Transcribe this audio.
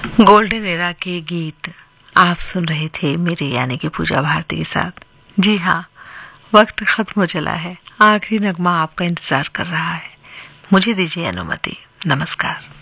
Golden era के गीत आप सुन रहे थे मेरे यानी कि पूजा भारती के साथ। जी हाँ, वक्त खत्म हो चला है। आखिरी नगमा आपका इंतजार कर रहा है। मुझे दीजिए अनुमति। नमस्कार।